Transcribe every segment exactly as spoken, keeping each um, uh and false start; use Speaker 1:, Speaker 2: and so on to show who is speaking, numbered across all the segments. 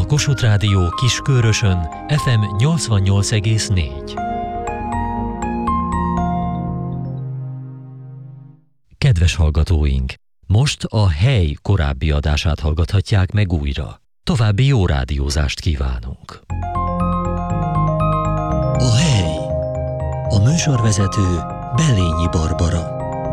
Speaker 1: a Kossuth Rádió Kiskörösön ef em nyolcvannyolc egész négy. Kedves hallgatóink! Most a Hely korábbi adását hallgathatják meg újra. További jó rádiózást kívánunk! A Hely. A műsorvezető Belényi Barbara.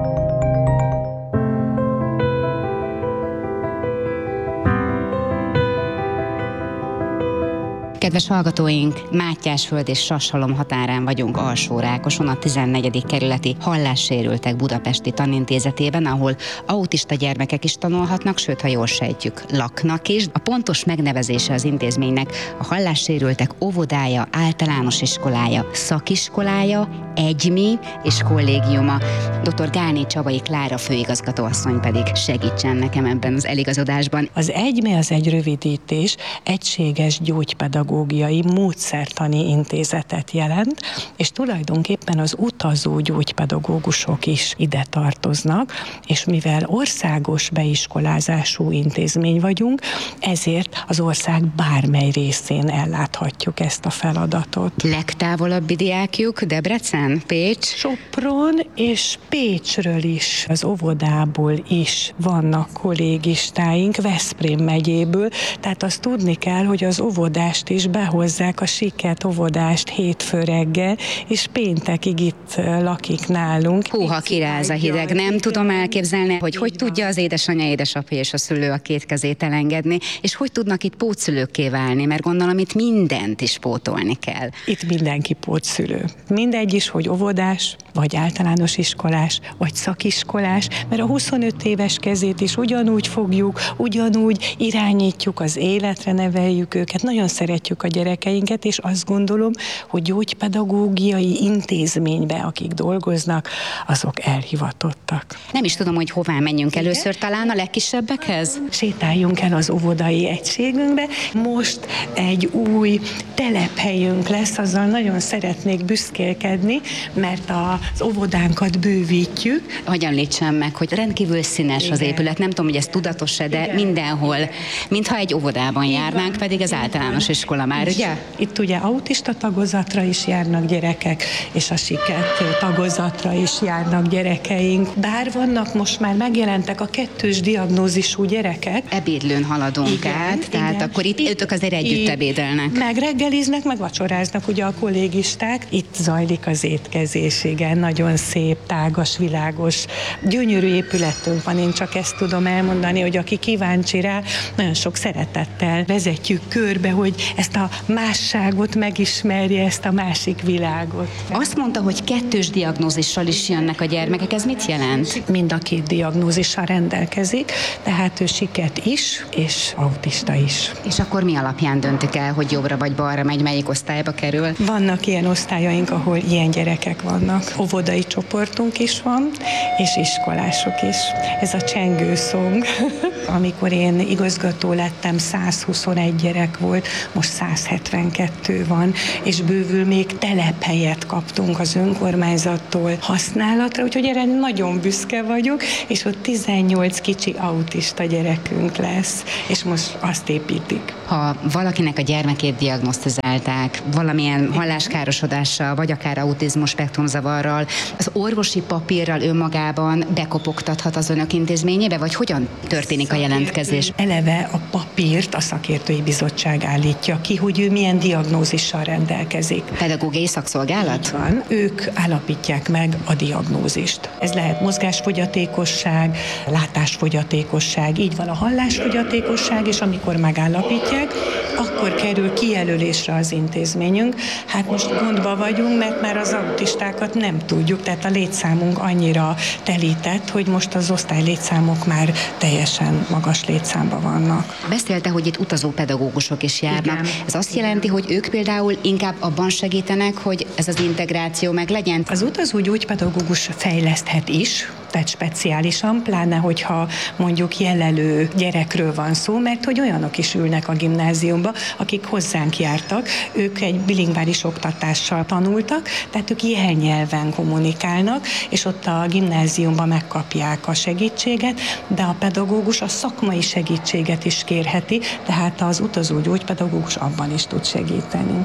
Speaker 2: Kedves hallgatóink, Mátyásföld és Sashalom határán vagyunk Alsó-Rákoson, a tizennegyedik kerületi hallássérültek budapesti tanintézetében, ahol autista gyermekek is tanulhatnak, sőt, ha jól sejtjük, laknak is. A pontos megnevezése az intézménynek a hallássérültek óvodája, általános iskolája, szakiskolája, egymi és kollégiuma. dr. Gálné Csabai Klára főigazgatóasszony pedig segítsen nekem ebben az eligazodásban.
Speaker 3: Az egymi az egy rövidítés, egységes gyógypedagógiai módszertani intézetet jelent, és tulajdonképpen az utazó gyógypedagógusok is ide tartoznak, és mivel országos beiskolázású intézmény vagyunk, ezért az ország bármely részén elláthatjuk ezt a feladatot.
Speaker 2: Legtávolabbi diákjuk Debrecen, Pécs?
Speaker 3: Sopron és Pécsről is, az óvodából is vannak kollégistáink, Veszprém megyéből, tehát azt tudni kell, hogy az óvodást is behozzák, a siket óvodást hétfő reggel, és péntekig itt lakik nálunk.
Speaker 2: Húha, kiráz a hideg, nem tudom elképzelni, hogy hogy tudja az édesanyja, édesapja és a szülő a két kezét elengedni, és hogy tudnak itt pótszülőkké válni, mert gondolom itt mindent is pótolni kell.
Speaker 3: Itt mindenki pótszülő. Mindegy is, hogy óvodás, vagy általános iskolás, vagy szakiskolás, mert a huszonöt éves kezét is ugyanúgy fogjuk, ugyanúgy irányítjuk az életre, neveljük őket, nagyon szeretjük a gyerekeinket, és azt gondolom, hogy gyógypedagógiai intézménybe, akik dolgoznak, azok elhivatottak.
Speaker 2: Nem is tudom, hogy hová menjünk először, talán a legkisebbekhez?
Speaker 3: Sétáljunk el az óvodai egységünkbe. Most egy új telephelyünk lesz, azzal nagyon szeretnék büszkélkedni, mert az óvodánkat bővítjük.
Speaker 2: Hogy említsem meg, hogy rendkívül színes Igen. az épület, nem tudom, hogy ez tudatos-e, de Igen. mindenhol, mintha egy óvodában Igen. járnánk, pedig az általános iskola már, ugye?
Speaker 3: Itt ugye autista tagozatra is járnak gyerekek, és a siket tagozatra is járnak gyerekeink. Bár vannak most már megjelentek a kettős diagnózisú gyerekek.
Speaker 2: Ebédlőn haladunk igen, át, tehát igen. akkor itt, itt ők azért együtt itt ebédelnek.
Speaker 3: Meg reggeliznek, meg vacsoráznak ugye a kollégisták. Itt zajlik az étkezés, igen, nagyon szép, tágas, világos, gyönyörű épületünk van, én csak ezt tudom elmondani, hogy aki kíváncsi rá, nagyon sok szeretettel vezetjük körbe, hogy ezt a másságot megismerje, ezt a másik világot.
Speaker 2: Azt mondta, hogy kettős diagnózissal is jönnek a gyermekek, ez mit jelent?
Speaker 3: Mind a két diagnózissal rendelkezik, tehát ő siket is, és autista is.
Speaker 2: És akkor mi alapján döntik el, hogy jobbra vagy balra megy, melyik osztályba kerül?
Speaker 3: Vannak ilyen osztályaink, ahol ilyen gyerekek vannak. Óvodai csoportunk is van, és iskolások is. Ez a csengő szong. Amikor én igazgató lettem, száz huszonegy gyerek volt, most száz hetvenkettő van, és bővül még telephelyet kaptunk az önkormányzattól használatra, úgyhogy erre nagyon büszke vagyok, és ott tizennyolc kicsi autista gyerekünk lesz, és most azt építik.
Speaker 2: Ha valakinek a gyermekét diagnosztizálták valamilyen halláskárosodással, vagy akár autizmus spektrumzavarral, az orvosi papírral önmagában bekopogtathat az önök intézményébe, vagy hogyan történik a jelentkezés?
Speaker 3: Eleve a papírt a szakértői bizottság állítja ki, hogy ő milyen diagnózissal rendelkezik.
Speaker 2: Pedagógiai szakszolgálat?
Speaker 3: Így van, ők állapítják meg a diagnózist. Ez lehet mozgásfogyatékosság, látásfogyatékosság, így van a hallásfogyatékosság, és amikor megállapítják, akkor kerül kijelölésre az intézményünk. Hát most gondba vagyunk, mert már az autistákat nem tudjuk, tehát a létszámunk annyira telített, hogy most az osztály létszámok már teljesen magas létszámban vannak.
Speaker 2: Beszélte, hogy itt utazó pedagógusok is járnak.
Speaker 3: Igen.
Speaker 2: Ez azt jelenti, hogy ők például inkább abban segítenek, hogy ez az integráció meg legyen?
Speaker 3: Az utazó gyógypedagógus fejleszthet is, tehát speciálisan, pláne hogyha mondjuk jelelő gyerekről van szó, mert hogy olyanok is ülnek a gimnáziumba, akik hozzánk jártak, ők egy bilingvális oktatással tanultak, tehát ők jelnyelven kommunikálnak, és ott a gimnáziumban megkapják a segítséget, de a pedagógus a szakmai segítséget is kérheti, tehát az utazó gyógypedagógus abban is tud segíteni.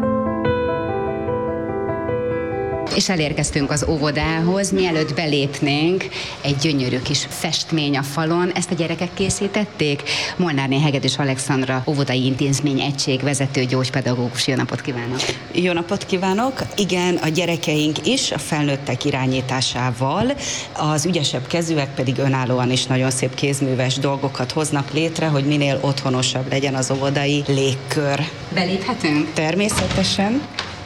Speaker 2: És elérkeztünk az óvodához, mielőtt belépnénk, egy gyönyörű kis festmény a falon. Ezt a gyerekek készítették? Molnárné Hegedűs Alexandra, óvodai intézmény egység vezető gyógypedagógus. Jó napot kívánok!
Speaker 4: Jó napot kívánok! Igen, a gyerekeink is a felnőttek irányításával, az ügyesebb kezűek pedig önállóan is nagyon szép kézműves dolgokat hoznak létre, hogy minél otthonosabb legyen az óvodai légkör.
Speaker 2: Beléphetünk?
Speaker 4: Természetesen.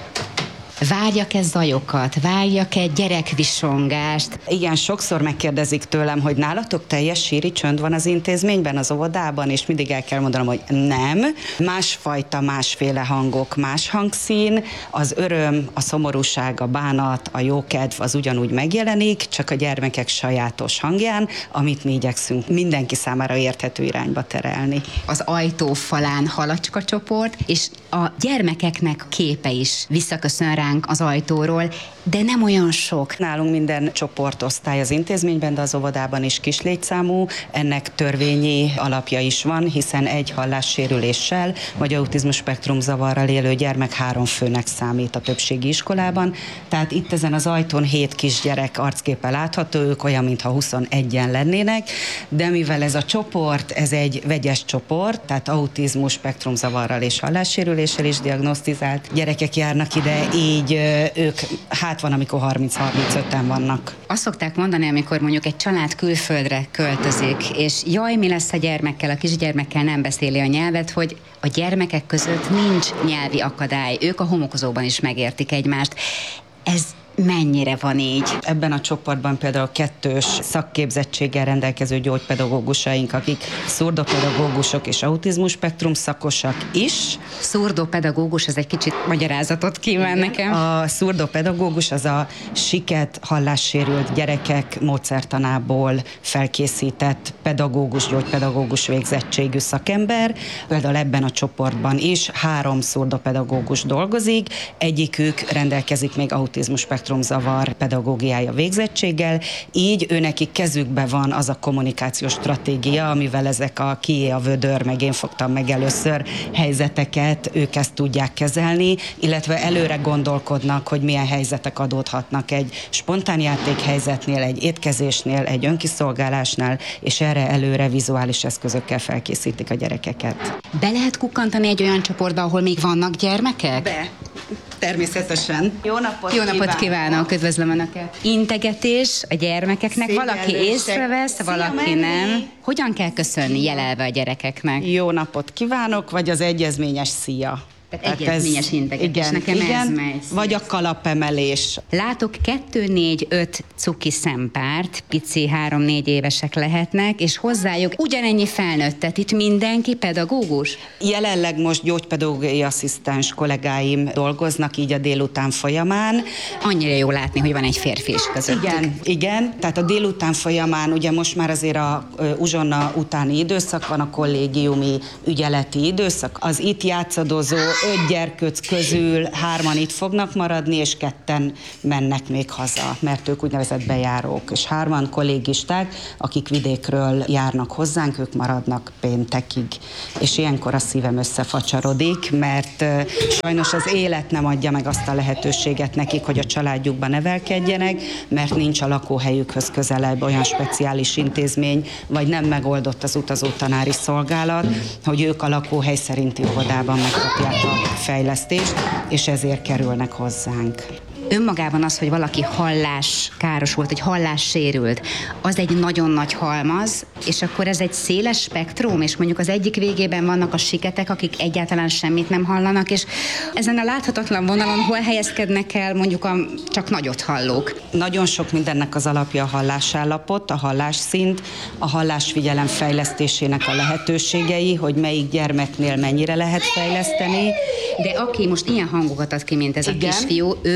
Speaker 2: Várjak-e zajokat? Várjak-e gyerekvisongást?
Speaker 4: Igen, sokszor megkérdezik tőlem, hogy nálatok teljes síri csönd van az intézményben, az óvodában, és mindig el kell mondanom, hogy nem. Másfajta, másféle hangok, más hangszín, az öröm, a szomorúság, a bánat, a jókedv az ugyanúgy megjelenik, csak a gyermekek sajátos hangján, amit mi igyekszünk mindenki számára érthető irányba terelni.
Speaker 2: Az ajtó falán halacska csoport, és a gyermekeknek képe is visszaköszön rá az ajtóról, de nem olyan sok.
Speaker 4: Nálunk minden csoportosztály az intézményben, de az óvodában is kis létszámú. Ennek törvényi alapja is van, hiszen egy hallássérüléssel vagy autizmus spektrum zavarral élő gyermek három főnek számít a többségi iskolában. Tehát itt ezen az ajtón hét kisgyerek arcképe látható, ők olyan, mintha huszonegyen lennének, de mivel ez a csoport, ez egy vegyes csoport, tehát autizmus spektrum zavarral és hallássérüléssel is diagnosztizált gyerekek járnak ide, így ők, hát van, amikor harminc-harmincöten vannak.
Speaker 2: Azt szokták mondani, amikor mondjuk egy család külföldre költözik, és jaj, mi lesz a gyermekkel, a kisgyermekkel nem beszéli a nyelvet, hogy a gyermekek között nincs nyelvi akadály, ők a homokozóban is megértik egymást. Ez mennyire van így?
Speaker 4: Ebben a csoportban például kettős szakképzettséggel rendelkező gyógypedagógusaink, akik szurdopedagógusok és autizmus spektrum szakosak is.
Speaker 2: Szurdopedagógus, ez egy kicsit magyarázatot kíván nekem.
Speaker 4: A szurdopedagógus az a siket hallássérült gyerekek módszertanából felkészített pedagógus, gyógypedagógus végzettségű szakember. Például ebben a csoportban is három szurdopedagógus dolgozik, egyikük rendelkezik még autizmus spektrum zavar pedagógiája végzettséggel, így őnekik kezükben van az a kommunikációs stratégia, amivel ezek a kié a vödör, meg én fogtam meg először helyzeteket, ők ezt tudják kezelni, illetve előre gondolkodnak, hogy milyen helyzetek adódhatnak egy spontán játékhelyzetnél, egy étkezésnél, egy önkiszolgálásnál, és erre előre vizuális eszközökkel felkészítik a gyerekeket.
Speaker 2: Be lehet kukkantani egy olyan csoportba, ahol még vannak gyermekek?
Speaker 4: Be. Természetesen. Jó napot,
Speaker 2: Jó napot
Speaker 4: kívánok.
Speaker 2: kívánok, üdvözlöm Önöket. Integetés a gyermekeknek,
Speaker 4: Szép
Speaker 2: valaki
Speaker 4: elősek.
Speaker 2: észrevesz,
Speaker 4: Szia,
Speaker 2: valaki
Speaker 4: Menni.
Speaker 2: nem. Hogyan kell köszönni jelelve a gyerekeknek?
Speaker 4: Jó napot kívánok, vagy az egyezményes szia.
Speaker 2: Tehát egyezményes integetés.
Speaker 4: Igen,
Speaker 2: Nekem
Speaker 4: igen,
Speaker 2: ez megy.
Speaker 4: vagy a kalapemelés.
Speaker 2: Látok kettő, négy, öt cuki szempárt, pici, három-négy évesek lehetnek, és hozzájuk ugyanennyi felnőttet. Itt mindenki pedagógus?
Speaker 4: Jelenleg most gyógypedagógiai asszisztens kollégáim dolgoznak így a délután folyamán.
Speaker 2: Annyira jó látni, hogy van egy férfi is közöttük.
Speaker 4: Igen, igen, tehát a délután folyamán, ugye most már azért a ö, uzsonna utáni időszak van, a kollégiumi ügyeleti időszak. Az itt játszadozó öt gyerkőc közül hárman itt fognak maradni, és ketten mennek még haza, mert ők úgynevezett bejárók, és hárman kollégisták, akik vidékről járnak hozzánk, ők maradnak péntekig. És ilyenkor a szívem összefacsarodik, mert uh, sajnos az élet nem adja meg azt a lehetőséget nekik, hogy a családjukban nevelkedjenek, mert nincs a lakóhelyükhöz közelebb olyan speciális intézmény, vagy nem megoldott az utazó tanári szolgálat, hogy ők a lakóhely szerinti óvodában megkapják a fejlesztést, és ezért kerülnek hozzánk.
Speaker 2: Önmagában az, hogy valaki hallás károsult, vagy hallás sérült, az egy nagyon nagy halmaz, és akkor ez egy széles spektrum, és mondjuk az egyik végében vannak a siketek, akik egyáltalán semmit nem hallanak, és ezen a láthatatlan vonalon hol helyezkednek el mondjuk a csak nagyot hallók?
Speaker 4: Nagyon sok mindennek az alapja a hallásállapot, a hallásszint, a hallásfigyelem fejlesztésének a lehetőségei, hogy melyik gyermeknél mennyire lehet fejleszteni.
Speaker 2: De aki most ilyen hangokat ad ki, mint ez
Speaker 4: Igen.
Speaker 2: a kisfiú, ő azt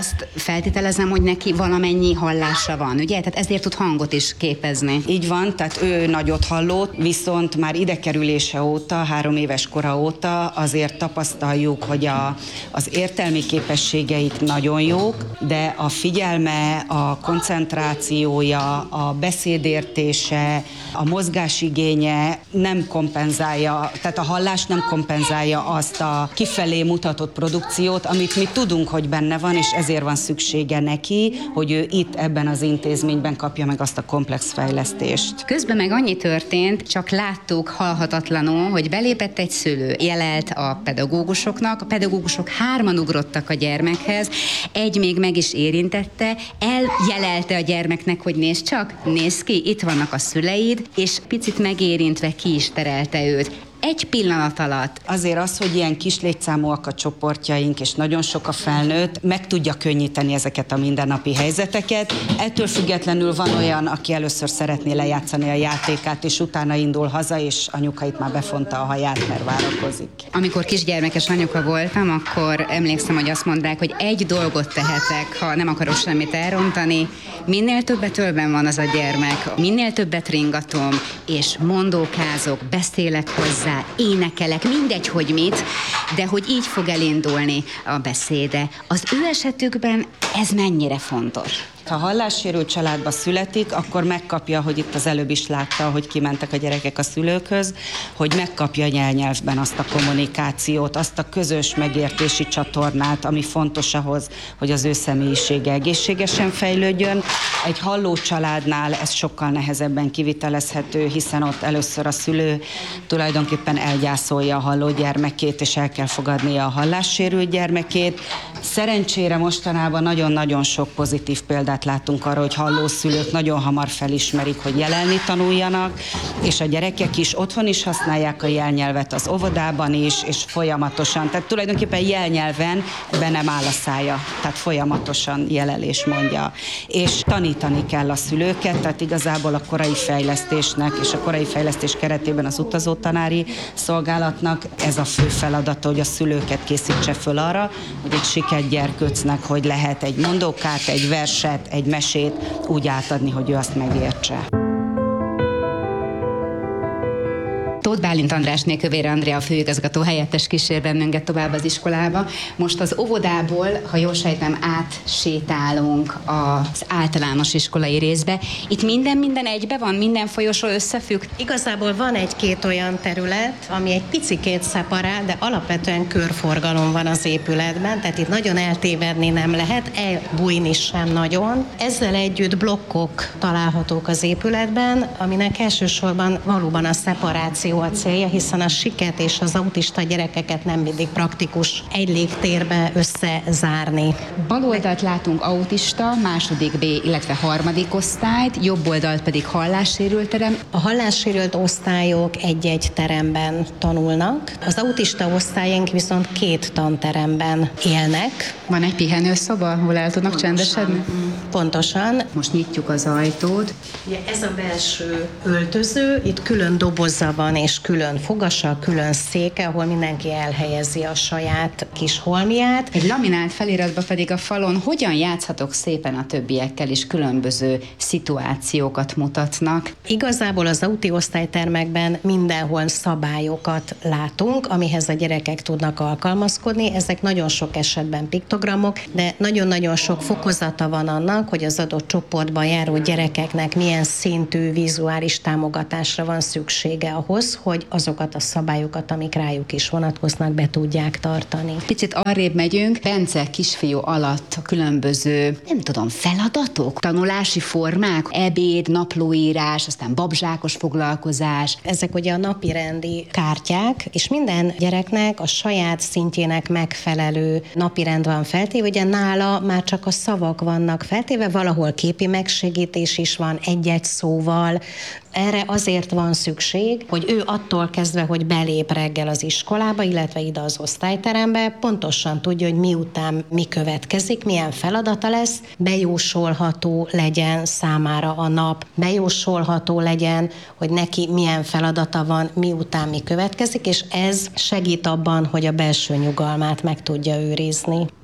Speaker 2: azt feltételezem, hogy neki valamennyi hallása van, ugye? Tehát ezért tud hangot is képezni.
Speaker 4: Így van, tehát ő nagyot hallott, viszont már ide kerülése óta, három éves kora óta azért tapasztaljuk, hogy a, az értelmi képességeit nagyon jók, de a figyelme, a koncentrációja, a beszédértése, a mozgásigénye nem kompenzálja, tehát a hallás nem kompenzálja azt a kifelé mutatott produkciót, amit mi tudunk, hogy benne van, és ezért van szüksége neki, hogy ő itt ebben az intézményben kapja meg azt a komplex fejlesztést.
Speaker 2: Közben meg annyi történt, csak láttuk halhatatlanul, hogy belépett egy szülő, jelelt a pedagógusoknak, a pedagógusok hárman ugrottak a gyermekhez, egy még meg is érintette, eljelelte a gyermeknek, hogy nézd csak, nézd ki, itt vannak a szüleid, és picit megérintve ki is terelte őt. Egy pillanat alatt.
Speaker 4: Azért az, hogy ilyen kis létszámúak a csoportjaink, és nagyon sok a felnőtt, meg tudja könnyíteni ezeket a mindennapi helyzeteket. Ettől függetlenül van olyan, aki először szeretné lejátszani a játékát, és utána indul haza, és anyukait már befonta a haját, mert várakozik.
Speaker 2: Amikor kisgyermekes anyuka voltam, akkor emlékszem, hogy azt mondták, hogy egy dolgot tehetek, ha nem akarok semmit elrontani, minél többet ölben van az a gyermek, minél többet ringatom, és mondókázok, beszélek hozzá, énekelek, mindegy, hogy mit, de hogy így fog elindulni a beszéde. Az ő esetükben ez mennyire fontos?
Speaker 4: Ha hallássérült családba születik, akkor megkapja, hogy itt az előbb is látta, hogy kimentek a gyerekek a szülőkhöz, hogy megkapja nyelvnyelvben azt a kommunikációt, azt a közös megértési csatornát, ami fontos ahhoz, hogy az ő személyisége egészségesen fejlődjön. Egy halló családnál ez sokkal nehezebben kivitelezhető, hiszen ott először a szülő tulajdonképpen elgyászolja a halló gyermekét, és el kell fogadnia a hallássérült gyermekét. Szerencsére mostanában nagyon-nagyon sok pozitív példát látunk arra, hogy hallószülők nagyon hamar felismerik, hogy jelelni tanuljanak, és a gyerekek is otthon is használják a jelnyelvet, az óvodában is, és folyamatosan. Tehát tulajdonképpen jelnyelven be nem áll a szája, tehát folyamatosan jelelés mondja. És tanítani kell a szülőket, tehát igazából a korai fejlesztésnek, és a korai fejlesztés keretében az utazótanári szolgálatnak ez a fő feladata, hogy a szülőket készítse föl arra, hogy egy sikergyerkőcnek, hogy lehet egy mondókát, egy verset, egy mesét úgy átadni, hogy ő azt megértse.
Speaker 2: Tóth Bálint Andrásné Kövér Andrea, a főigazgató helyettes kísér bennünket tovább az iskolába. Most az óvodából, ha jól sejtem, átsétálunk az általános iskolai részbe. Itt minden-minden egybe van, minden folyosó összefügg?
Speaker 5: Igazából van egy-két olyan terület, ami egy picikét szeparál, de alapvetően körforgalom van az épületben, tehát itt nagyon eltévedni nem lehet, elbújni sem nagyon. Ezzel együtt blokkok találhatók az épületben, aminek elsősorban valóban a szeparáció a célja, hiszen a siket és az autista gyerekeket nem mindig praktikus egy légtérbe összezárni.
Speaker 2: Bal oldalt látunk autista, második B, illetve harmadik osztályt, jobb oldalt pedig hallássérült terem.
Speaker 5: A hallássérült osztályok egy-egy teremben tanulnak, az autista osztályunk viszont két tanteremben élnek.
Speaker 2: Van egy pihenőszoba, ahol el tudnak csendesedni?
Speaker 5: Pontosan.
Speaker 2: Most nyitjuk az ajtót.
Speaker 5: Ugye ez a belső öltöző, itt külön doboza van, és külön fogasa, külön széke, ahol mindenki elhelyezi a saját kis holmiát.
Speaker 2: Egy laminált feliratba pedig a falon hogyan játszhatok szépen a többiekkel is különböző szituációkat mutatnak.
Speaker 5: Igazából az auti osztálytermekben mindenhol szabályokat látunk, amihez a gyerekek tudnak alkalmazkodni. Ezek nagyon sok esetben piktogramok, de nagyon-nagyon sok fokozata van annak, hogy az adott csoportban járó gyerekeknek milyen szintű vizuális támogatásra van szüksége ahhoz, hogy azokat a szabályokat, amik rájuk is vonatkoznak, be tudják tartani.
Speaker 2: Picit arrébb megyünk, Bence kisfiú alatt a különböző, nem tudom, feladatok, tanulási formák, ebéd, naplóírás, aztán babzsákos foglalkozás.
Speaker 5: Ezek ugye a napirendi kártyák, és minden gyereknek a saját szintjének megfelelő napirend van feltéve, ugye nála már csak a szavak vannak feltéve, valahol képi megsegítés is van egy-egy szóval. Erre azért van szükség, hogy ő attól kezdve, hogy belép reggel az iskolába, illetve ide az osztályterembe, pontosan tudja, hogy miután mi következik, milyen feladata lesz, bejósolható legyen számára a nap, bejósolható legyen, hogy neki milyen feladata van, miután mi következik, és ez segít abban, hogy a belső nyugalmát meg tudja őrizni.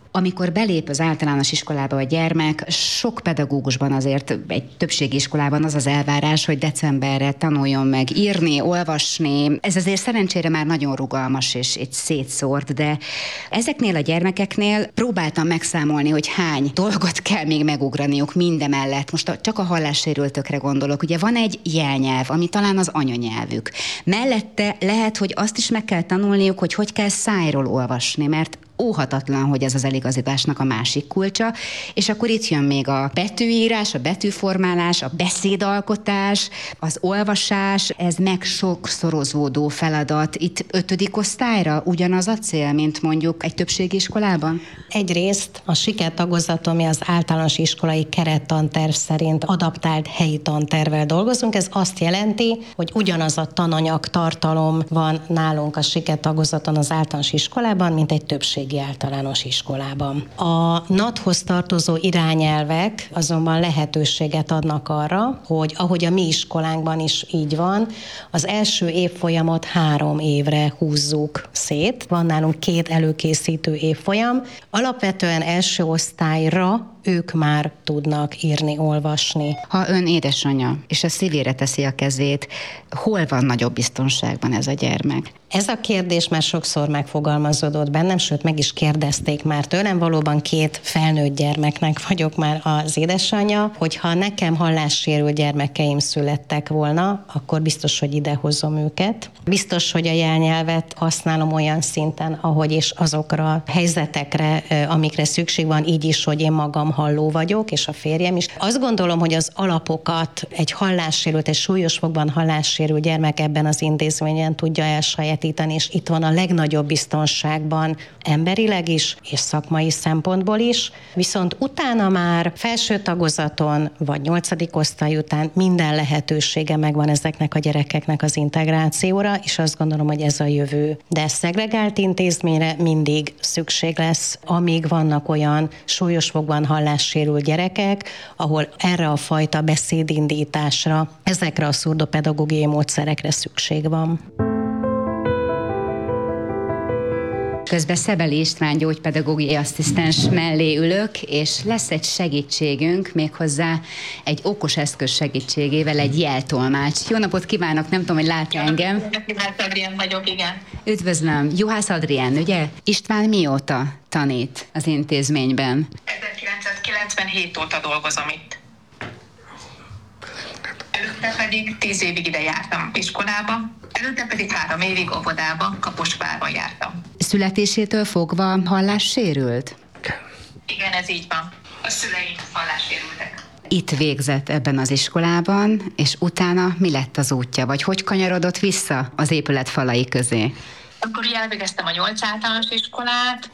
Speaker 2: Amikor belép az általános iskolába a gyermek, sok pedagógusban azért egy többségi iskolában az az elvárás, hogy decemberre tanuljon meg írni, olvasni. Ez azért szerencsére már nagyon rugalmas és egy szétszórt, de ezeknél a gyermekeknél próbáltam megszámolni, hogy hány dolgot kell még megugraniuk mindemellett. Most a, csak a hallássérültökre gondolok. Ugye van egy jelnyelv, ami talán az anyanyelvük. Mellette lehet, hogy azt is meg kell tanulniuk, hogy hogy kell szájról olvasni, mert óhatatlan, hogy ez az eligazításnak a másik kulcsa, és akkor itt jön még a betűírás, a betűformálás, a beszédalkotás, az olvasás, ez meg sokszorozódó feladat. Itt ötödik osztályra ugyanaz a cél, mint mondjuk egy többségi iskolában?
Speaker 5: Egyrészt a sikertagozat, ami az általános iskolai kerettanterv szerint adaptált helyi tantervvel dolgozunk, ez azt jelenti, hogy ugyanaz a tananyag tartalom van nálunk a sikertagozaton az általános iskolában, mint egy többségi általános iskolában. A N A T-hoz tartozó irányelvek azonban lehetőséget adnak arra, hogy ahogy a mi iskolánkban is így van, az első évfolyamot három évre húzzuk szét. Van nálunk két előkészítő évfolyam. Alapvetően első osztályra ők már tudnak írni, olvasni.
Speaker 2: Ha ön édesanyja, és a szívére teszi a kezét, hol van nagyobb biztonságban ez a gyermek?
Speaker 5: Ez a kérdés már sokszor megfogalmazódott bennem, sőt meg is kérdezték már tőlem, valóban két felnőtt gyermeknek vagyok már az édesanyja, hogyha nekem hallássérült gyermekeim születtek volna, akkor biztos, hogy idehozom őket. Biztos, hogy a jelnyelvet használom olyan szinten, ahogy és azokra a helyzetekre, amikre szükség van, így is, hogy én magam halló vagyok, és a férjem is. Azt gondolom, hogy az alapokat egy hallássérült, egy súlyos fokban hallássérült gyermek ebben az intézményen tudja elsajátítani, és itt van a legnagyobb biztonságban emberileg is, és szakmai szempontból is. Viszont utána már felső tagozaton, vagy nyolcadik osztály után minden lehetősége megvan ezeknek a gyerekeknek az integrációra, és azt gondolom, hogy ez a jövő. De szegregált intézményre mindig szükség lesz, amíg vannak olyan súlyos fokban hallássérült gyerekek, ahol erre a fajta beszédindításra, ezekre a szurdopedagógiai módszerekre szükség van.
Speaker 2: Közben Szebeli István gyógypedagógiai asszisztens mellé ülök, és lesz egy segítségünk, méghozzá egy okos eszköz segítségével, egy jeltolmács. Jó napot kívánok, nem tudom, hogy lát-e engem.
Speaker 6: Juhász Adrián vagyok, igen.
Speaker 2: Üdvözlöm, Juhász Adrián, ugye? István mióta tanít az intézményben?
Speaker 6: ezerkilencszázkilencvenhét óta dolgozom itt. Előtte pedig tíz évig ide jártam iskolába, előtte pedig három évig óvodába, Kaposvárban jártam.
Speaker 2: Születésétől fogva hallássérült?
Speaker 6: Igen, ez így van. A szüleim hallássérültek.
Speaker 2: Itt végzett ebben az iskolában, és utána mi lett az útja, vagy hogy kanyarodott vissza az épület falai közé?
Speaker 6: Akkor ugye elvégeztem a nyolc általános iskolát,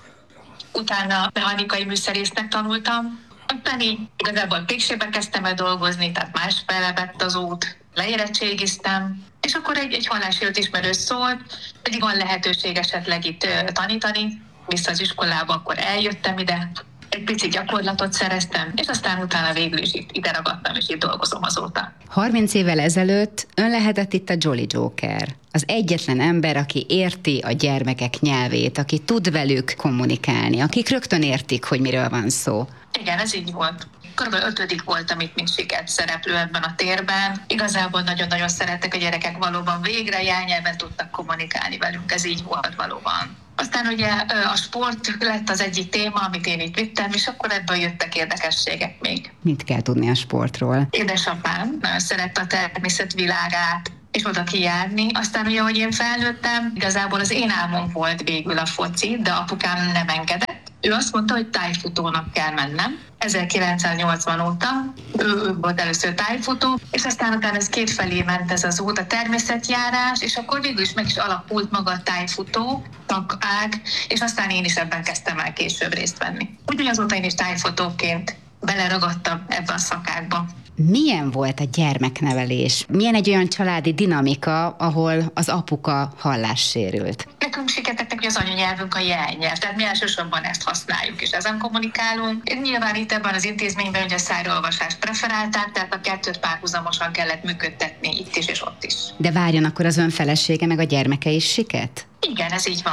Speaker 6: utána mechanikai műszerésznek tanultam, aztán így igazából Pékségbe kezdtem el dolgozni, tehát másfele vett az út, leérettségiztem, és akkor egy, egy hallássérült ismerős szólt, hogy van lehetőség esetleg itt tanítani, vissza az iskolába, akkor eljöttem ide, egy pici gyakorlatot szereztem, és aztán utána végül is itt, ide ragadtam, és itt dolgozom azóta.
Speaker 2: harminc évvel ezelőtt ön lehetett itt a Jolly Joker. Az egyetlen ember, aki érti a gyermekek nyelvét, aki tud velük kommunikálni, akik rögtön értik, hogy miről van szó.
Speaker 6: Igen, ez így volt. Körülbelül ötödik voltam itt, mint sikert szereplő ebben a térben. Igazából nagyon-nagyon szerettek a gyerekek, valóban végre jelnyelven tudtak kommunikálni velünk, ez így volt valóban. Aztán ugye a sport lett az egyik téma, amit én itt vittem, és akkor ebből jöttek érdekességek még.
Speaker 2: Mit kell tudni a sportról?
Speaker 6: Édesapám nagyon szerette a természet világát, és oda kijárni. Aztán ugye, hogy én felnőttem, igazából az én álmom volt végül a foci, de apukám nem engedett. Ő azt mondta, hogy tájfutónak kell mennem. ezerkilencszáznyolcvan óta ő, ő volt először tájfutó, és aztán utána ez kétfelé ment ez az út, a természetjárás, és akkor végül is meg is alakult maga a tájfutó szakág, és aztán én is ebben kezdtem el később részt venni. Úgyhogy azóta én is tájfutóként beleragadtam ebbe a szakágba.
Speaker 2: Milyen volt a gyermeknevelés? Milyen egy olyan családi dinamika, ahol az apuka hallássérült?
Speaker 6: Nekünk siketettek, hogy az anyanyelvünk a jelnyelv, tehát mi elsősorban ezt használjuk, és ezen kommunikálunk. Nyilván itt ebben az intézményben ugye a szájraolvasást preferálták, tehát a kettőt párhuzamosan kellett működtetni itt is és ott is.
Speaker 2: De várjon, akkor az ön felesége meg a gyermeke is siket?
Speaker 6: Igen, ez így van.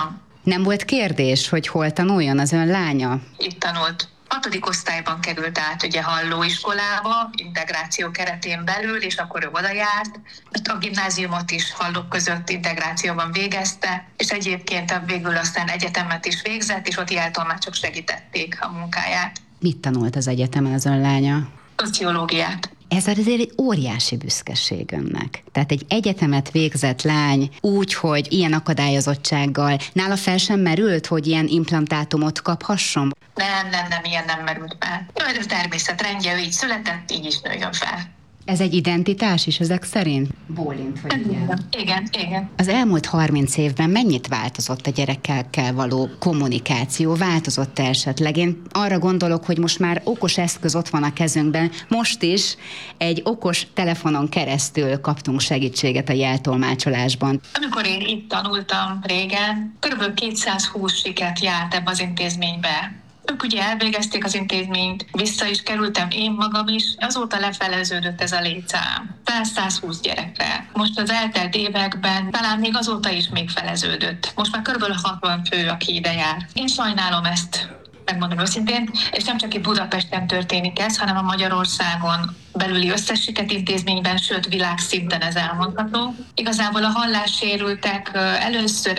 Speaker 2: Nem volt kérdés, hogy hol tanuljon az ön lánya?
Speaker 6: Itt tanult. Hatodik osztályban került át ugye hallóiskolába, integráció keretén belül, és akkor ő oda járt. A gimnáziumot is hallók között integrációban végezte, és egyébként végül aztán egyetemet is végzett, és ott jeltolmácsok segítették a munkáját.
Speaker 2: Mit tanult az egyetemen az ön lánya?
Speaker 6: Szociológiát.
Speaker 2: Ez azért egy óriási büszkeség önnek. Tehát egy egyetemet végzett lány úgy, hogy ilyen akadályozottsággal, nála fel sem merült, hogy ilyen implantátumot kaphasson?
Speaker 6: Nem, nem, nem, ilyen nem merült fel. Ő a természetrendje, ő így született, így is nőjön fel.
Speaker 2: Ez egy identitás is ezek szerint? Bólint, hogy igen.
Speaker 6: Igen, igen.
Speaker 2: Az elmúlt harminc évben mennyit változott a gyerekekkel való kommunikáció? Változott-e esetleg? Én arra gondolok, hogy most már okos eszköz ott van a kezünkben. Most is egy okos telefonon keresztül kaptunk segítséget a jeltolmácsolásban.
Speaker 6: Amikor én itt tanultam régen, kb. kétszázhúsz siket járt ebbe az intézménybe. Ők ugye elvégezték az intézményt, vissza is kerültem én magam is, azóta lefeleződött ez a létszám. száz-százhúsz gyerekre. Most az eltelt években talán még azóta is még feleződött. Most már kb. hatvan fő, aki ide jár. Én sajnálom ezt, megmondom őszintén, és nem csak itt Budapesten történik ez, hanem a Magyarországon belüli összes siket intézményben, sőt világszinten ez elmondható. Igazából a hallássérültek először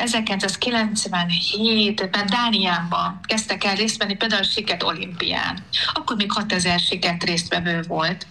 Speaker 6: ezerkilencszázkilencvenhétben Dániában kezdtek el részt venni, például a siket olimpián. Akkor még hatezer siket résztvevő volt.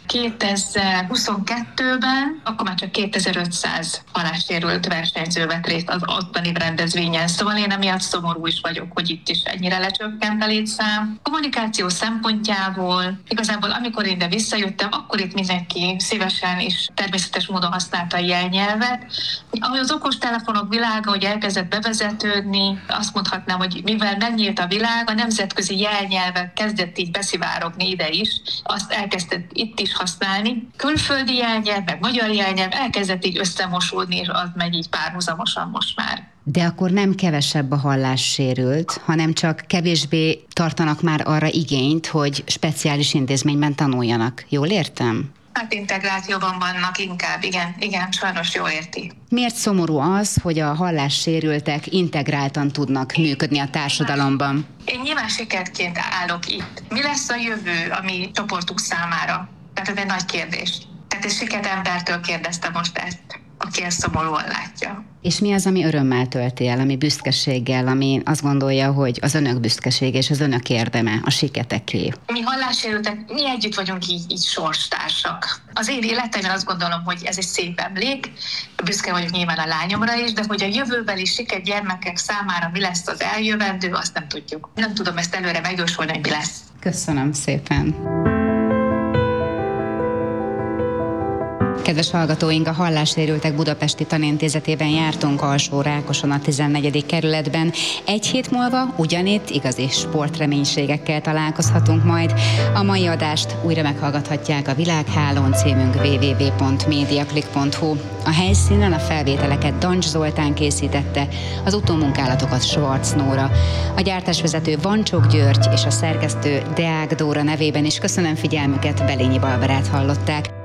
Speaker 6: kétezer-huszonkettőben, akkor már csak kétezer-ötszáz hallássérült versenyző vett részt az ottani rendezvényen. Szóval én emiatt szomorú is vagyok, hogy itt is ennyire lecsökkent a létszám. Kommunikáció szempontjából igazából amikor én ide visszajöttem, akkor itt mindenki szívesen és természetes módon használta a jelnyelvet. Ahogy az okostelefonok világa, hogy elkezdett bevezetődni, azt mondhatnám, hogy mivel megnyílt a világ, a nemzetközi jelnyelvek kezdett így beszivárogni ide is, azt elkezdett itt is használni. Külföldi jelnyelv, meg magyar jelnyelv elkezdett így összemosódni, és az megy így párhuzamosan most már.
Speaker 2: De akkor nem kevesebb a hallássérült, hanem csak kevésbé tartanak már arra igényt, hogy speciális intézményben tanuljanak. Jól értem?
Speaker 6: Hát integrációban vannak inkább, igen, igen, sajnos jól érti.
Speaker 2: Miért szomorú az, hogy a hallássérültek integráltan tudnak működni a társadalomban?
Speaker 6: Én nyilván sikerként állok itt. Mi lesz a jövő a mi csoportunk számára? Tehát ez egy nagy kérdés. Tehát egy siket embertől kérdeztem most ezt, aki ezt szomorúan látja.
Speaker 2: És mi az, ami örömmel tölti el, ami büszkeséggel, ami azt gondolja, hogy az önök büszkesége és az önök érdeme, a siketeké?
Speaker 6: Mi hallássérültek, mi együtt vagyunk így, így sorstársak. Az én életemben azt gondolom, hogy ez egy szép emlék, büszke vagyok nyilván a lányomra is, de hogy a jövőbeli siket gyermekek számára mi lesz az eljövendő, azt nem tudjuk. Nem tudom ezt előre megjósolni, hogy mi lesz.
Speaker 2: Köszönöm szépen! Kedves hallgatóink, a hallássérültek budapesti tanintézetében jártunk Alsó-Rákoson a tizennegyedik kerületben. Egy hét múlva ugyanitt igazi sportreménységekkel találkozhatunk majd. A mai adást újra meghallgathatják a Világhálón címünk double-u double-u double-u pont mediaclick pont hu. A helyszínen a felvételeket Dancs Zoltán készítette, az utómunkálatokat Schwarz Nóra. A gyártásvezető Vancsok György és a szerkesztő Deák Dóra nevében is köszönöm figyelmüket, Belényi Barbarát hallották.